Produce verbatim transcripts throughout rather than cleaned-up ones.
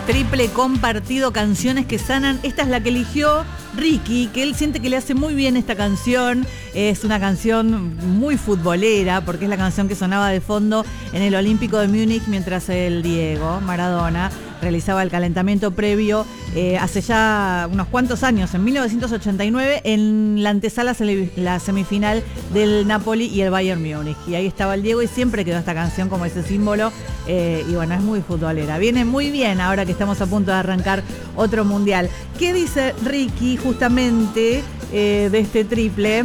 Triple compartido, canciones que sanan. Esta es la que eligió Ricky, que él siente que le hace muy bien esta canción. Es una canción muy futbolera, porque es la canción que sonaba de fondo en el Olímpico de Múnich mientras el Diego Maradona realizaba el calentamiento previo eh, hace ya unos cuantos años, en mil novecientos ochenta y nueve, en la antesala, la semifinal del Napoli y el Bayern Múnich. Y ahí estaba el Diego y siempre quedó esta canción como ese símbolo. Eh, y bueno, es muy futbolera. Viene muy bien ahora que estamos a punto de arrancar otro mundial. ¿Qué dice Ricky justamente eh, de este triple?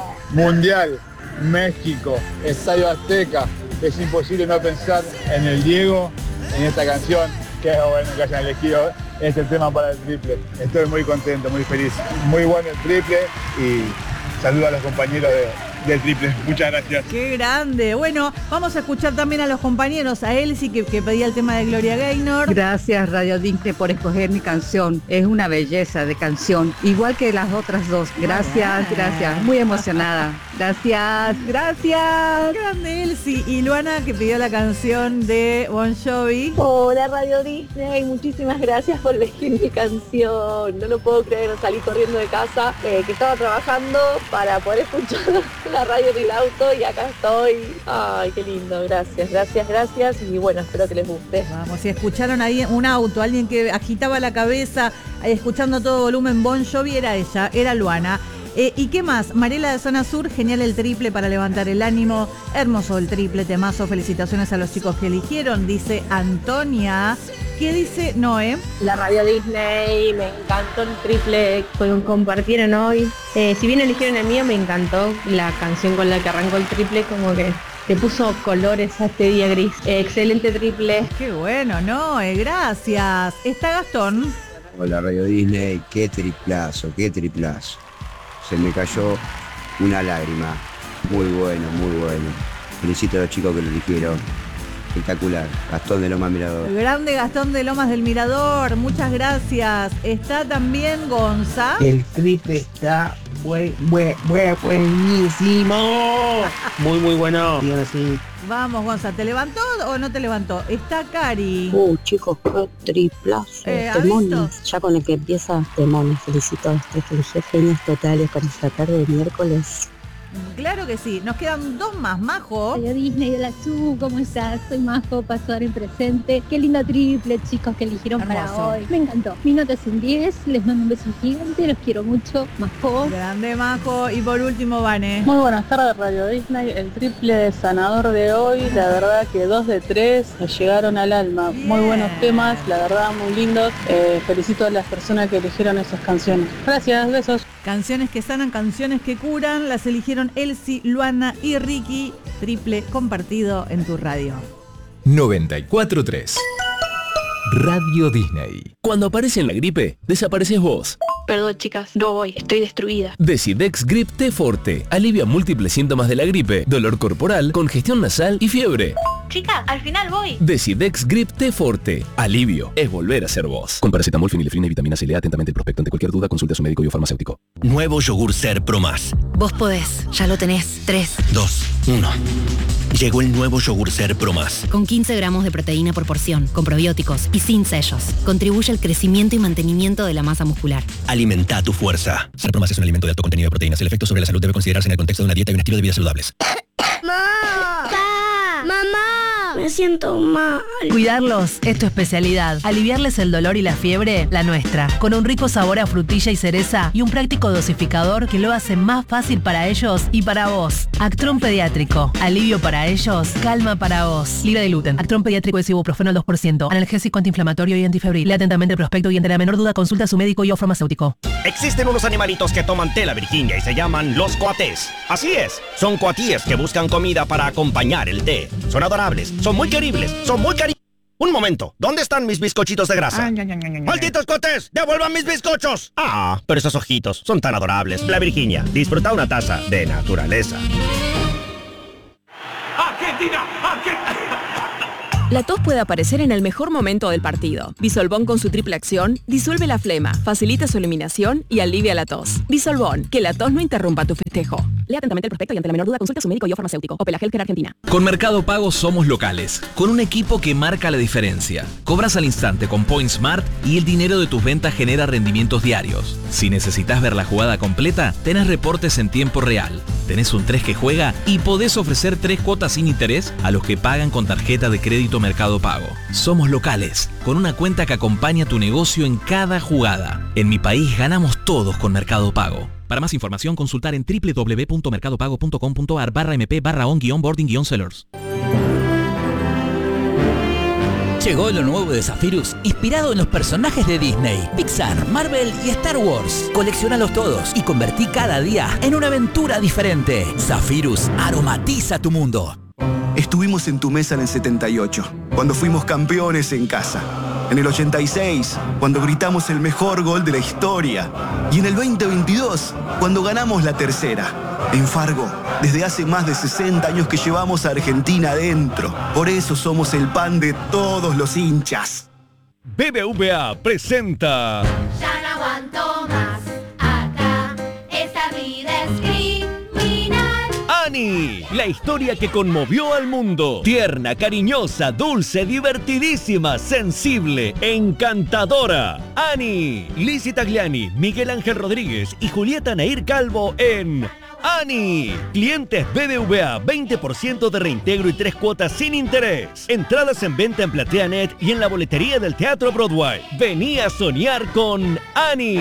Mundial, México, Estadio Azteca. Es imposible no pensar en el Diego, en esta canción. Qué bueno que hayan elegido este tema para el triple. Estoy muy contento, muy feliz. Muy bueno el triple y saludo a los compañeros de, del triple. Muchas gracias. ¡Qué grande! Bueno, vamos a escuchar también a los compañeros, a Elsie, que, que pedía el tema de Gloria Gaynor. Gracias, Radio Disney, por escoger mi canción. Es una belleza de canción, igual que las otras dos. Gracias, ah, gracias. Muy emocionada. Gracias, gracias. Grande Elsie. Y Luana, que pidió la canción de Bon Jovi. Hola, Radio Disney. Muchísimas gracias por elegir mi canción. No lo puedo creer, salí corriendo de casa, eh, que estaba trabajando para poder escuchar la radio en el auto y acá estoy. Ay, qué lindo. Gracias, gracias, gracias. Y bueno, espero que les guste. Vamos, si escucharon ahí un auto, alguien que agitaba la cabeza, eh, escuchando a todo volumen Bon Jovi, era ella, era Luana. Eh, ¿Y qué más? Mariela de Zona Sur, genial el triple para levantar el ánimo. Hermoso el triple, temazo. Felicitaciones a los chicos que eligieron, dice Antonia. ¿Qué dice Noé? La Radio Disney, me encantó el triple que compartieron hoy. Eh, si bien eligieron el mío, me encantó la canción con la que arrancó el triple, como que te puso colores a este día gris. Eh, excelente triple. Qué bueno, Noé, gracias. ¿Está Gastón? Hola Radio Disney, qué triplazo, qué triplazo. Se me cayó una lágrima. Muy bueno, muy bueno. Felicito a los chicos que lo eligieron. Espectacular. Gastón de Lomas Mirador. El grande Gastón de Lomas del Mirador. Muchas gracias. Está también Gonza. El triple está buen, buen, buen, buenísimo. Muy, muy bueno. Digan así. Vamos, Gonza, ¿te levantó o no te levantó? Está Cari. Uh, chicos, qué triplazo. Eh, Temones. Ya con el que empieza, Temones. Felicito a ustedes que elige genios totales con esta tarde de miércoles. Claro que sí. Nos quedan dos más. Majo. Radio Disney de la Su, ¿cómo estás? Soy Majo, pasador en presente. Qué lindo triple, chicos, que eligieron Hermoso. Para hoy. Me encantó. Mi nota es un diez. Les mando un beso gigante. Los quiero mucho. Majo. Grande Majo. Y por último, Vane. Muy buenas tardes, Radio Disney. El triple de sanador de hoy, la verdad que dos de tres me llegaron al alma. Bien. Muy buenos temas, la verdad, muy lindos. Eh, felicito a las personas que eligieron esas canciones. Gracias, besos. Canciones que sanan, canciones que curan. Las eligieron Elsie, Luana y Ricky. Triple compartido en tu radio. noventa y cuatro punto tres Radio Disney. Cuando aparece en la gripe, desapareces vos. Perdón, chicas, no voy, estoy destruida. Decidex Grip T Forte alivia múltiples síntomas de la gripe, dolor corporal, congestión nasal y fiebre. Chica, al final voy. Decidex Grip T Forte. Alivio es volver a ser vos. Con paracetamol, fenilefrina y vitamina C. Lea atentamente el prospecto. Ante cualquier duda, consulte a su médico y o farmacéutico. Nuevo yogur Ser Pro Más. Vos podés, ya lo tenés. tres, dos, uno. Llegó el nuevo yogur Ser Pro Más. Con quince gramos de proteína por porción, con probióticos y sin sellos. Contribuye al crecimiento y mantenimiento de la masa muscular. Alimenta tu fuerza. Ser Pro Más es un alimento de alto contenido de proteínas. El efecto sobre la salud debe considerarse en el contexto de una dieta y un estilo de vida saludables. ¡Mamá! ¡Mamá! Me siento mal. Cuidarlos es tu especialidad. Aliviarles el dolor y la fiebre, la nuestra. Con un rico sabor a frutilla y cereza y un práctico dosificador que lo hace más fácil para ellos y para vos. Actron Pediátrico. Alivio para ellos, calma para vos. Libre de gluten. Actron Pediátrico es ibuprofeno al dos por ciento. Analgésico antiinflamatorio y antifebril. Lea atentamente el prospecto y ante la menor duda consulta a su médico y o farmacéutico. Existen unos animalitos que toman té la Virginia y se llaman los coatés. Así es, son coatíes que buscan comida para acompañar el té. Son adorables, son muy queribles, son muy cari... Un momento, ¿dónde están mis bizcochitos de grasa? Ay, ay, ay, ay, ¡malditos coatés! ¡Devuelvan mis bizcochos! Ah, pero esos ojitos son tan adorables. La Virginia, disfruta una taza de naturaleza. ¡Argentina! ¡Argentina! La tos puede aparecer en el mejor momento del partido. Bisolbón con su triple acción disuelve la flema, facilita su eliminación y alivia la tos. Bisolbón, que la tos no interrumpa tu festejo. Lea atentamente el prospecto y ante la menor duda consulte a su médico y o farmacéutico. Opel Healthcare Argentina. Con Mercado Pago somos locales, con un equipo que marca la diferencia. Cobras al instante con Point Smart y el dinero de tus ventas genera rendimientos diarios. Si necesitas ver la jugada completa, tenés reportes en tiempo real. Tenés un tres que juega y podés ofrecer tres cuotas sin interés a los que pagan con tarjeta de crédito Mercado Pago. Somos locales, con una cuenta que acompaña tu negocio en cada jugada. En mi país ganamos todos con Mercado Pago. Para más información, consultar en doble u doble u doble u punto mercado pago punto com punto a r barra mp barra on guión boarding guión sellers. Llegó lo nuevo de Zephyrus, inspirado en los personajes de Disney, Pixar, Marvel y Star Wars. Colecciónalos todos y convertí cada día en una aventura diferente. Zephyrus aromatiza tu mundo. Estuvimos en tu mesa en el setenta y ocho, cuando fuimos campeones en casa. En el ochenta y seis, cuando gritamos el mejor gol de la historia. Y en el veinte veintidós, cuando ganamos la tercera. En Fargo, desde hace más de sesenta años que llevamos a Argentina adentro. Por eso somos el pan de todos los hinchas. B B V A presenta... Ya no aguanto más, acá, esta vida es criminal. Annie, la historia que conmovió al mundo. Tierna, cariñosa, dulce, divertidísima, sensible, encantadora. Annie, Lizzie Tagliani, Miguel Ángel Rodríguez y Julieta Nair Calvo en... Annie, clientes B B V A, veinte por ciento de reintegro y tres cuotas sin interés. Entradas en venta en PlateaNet y en la boletería del Teatro Broadway. Vení a soñar con Annie.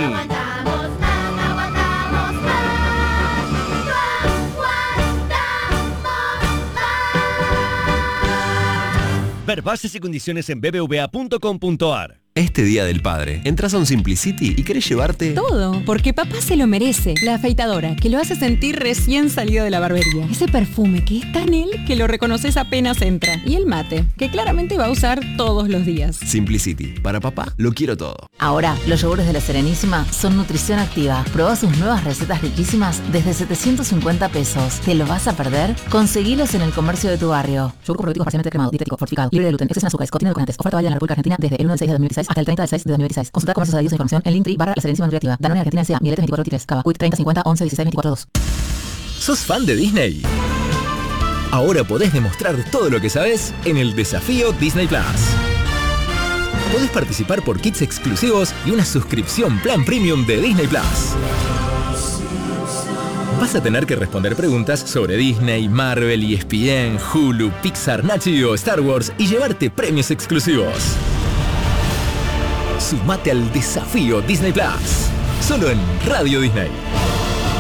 Ver bases y condiciones en b b v a punto com punto a r. Este Día del Padre, entras a un Simplicity y querés llevarte... todo, porque papá se lo merece. La afeitadora, que lo hace sentir recién salido de la barbería. Ese perfume que es tan él que lo reconoces apenas entra. Y el mate, que claramente va a usar todos los días. Simplicity, para papá lo quiero todo. Ahora, los yogures de la Serenísima son nutrición activa. Probá sus nuevas recetas riquísimas desde setecientos cincuenta pesos. ¿Te lo vas a perder? Conseguilos en el comercio de tu barrio. Yogur probiótico parcialmente cremado, dietético, fortificado, libre de gluten, exceso en azúcares, contiene edulcorantes. Oferta válida en la República Argentina desde el uno del seis de dos mil dieciséis hasta el treinta del seis de dos mil dieciséis. Consulta comercios adiós e información en Linktree barra La Serenísima Nutriactiva. Danone Argentina S A, Mieletes veinticuatro veintitrés, Cava, Quick treinta cincuenta once dieciséis veinticuatro dos. ¿Sos fan de Disney? Ahora podés demostrar todo lo que sabés en el desafío Disney Plus. Podés participar por kits exclusivos y una suscripción plan premium de Disney Plus. Vas a tener que responder preguntas sobre Disney, Marvel, E S P N, Hulu, Pixar, Nat Geo, Star Wars y llevarte premios exclusivos. Sumate al desafío Disney Plus, solo en Radio Disney.